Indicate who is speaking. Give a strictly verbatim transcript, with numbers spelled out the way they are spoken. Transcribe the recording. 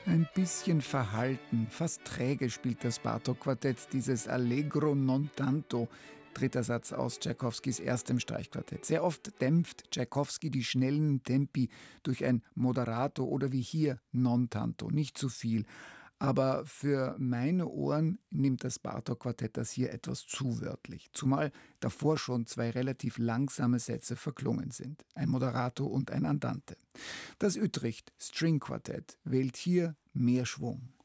Speaker 1: Ein bisschen verhalten, fast träge spielt das Bartók-Quartett dieses Allegro non tanto, dritter Satz aus Tschaikowskis erstem Streichquartett. Sehr oft dämpft Tschaikowski die schnellen Tempi durch ein Moderato oder wie hier non tanto, nicht zu viel. Aber für meine Ohren nimmt das Bartók-Quartett das hier etwas zu wörtlich. Zumal davor schon zwei relativ langsame Sätze verklungen sind. Ein Moderato und ein Andante. Das Utrecht String Quartett wählt hier mehr Schwung.